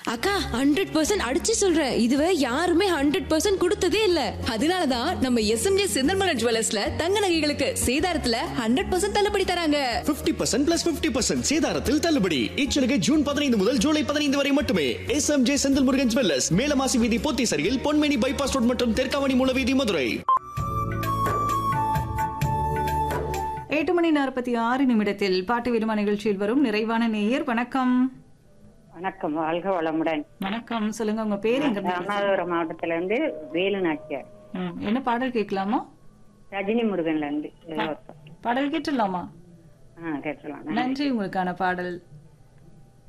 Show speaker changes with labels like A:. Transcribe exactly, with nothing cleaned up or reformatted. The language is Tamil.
A: அக்கா ஹண்ட்ரட் பர்சன்ட் அடிச்சு சொல்றேன், இதுவே யாருமே ஹண்ட்ரட் பர்சன்ட் கொடுத்ததே இல்ல.
B: அதனாலதான் நம்ம எஸ்எம்ஜே செந்தல்மலர் ஜுவல்லர்ஸ்ல தங்க நகைகளுக்கு சேதாரத்துல ஹண்ட்ரட் பர்சன்ட் தள்ளுபடி தராங்க.
C: Fifty percent plus fifty percent சேதாரத்தில் தள்ளுபடி. இச்சலுகை ஜூன் பதினைந்து முதல் ஜூலை பதினைந்து வரை மட்டுமே. எஸ்எம்ஜே செந்தில் முருகன் ஜுவல்லர்ஸ், மேலமாசி வீதி, போத்தீசரியில் பொன்மேனி பைபாஸ் ரோட் மற்றும் தெற்காவணி மூலவீதி, மதுரை.
D: எட்டு மணி நாற்பத்தி ஆறு நிமிடத்தில் பாட்டு விடுமா நிகழ்ச்சியில் வரும் நிறைவான நேயர். வணக்கம்.
E: வணக்கம், வாழ்க வளமுடன்.
D: வணக்கம், சொல்லுங்க உங்க பேர்? எங்க
E: ராமநாதபுரம் மாவட்டத்துல இருந்து வேலு நாச்சியார்.
D: ம், என்ன பாடல் கேட்கலாமா?
E: ரஜினி முருகன்ல இருந்து
D: பாடல் கேட்டுடலாமா?
E: ஆஹ் கேட்கலாம்.
D: நன்றி, உங்களுக்கான பாடல்.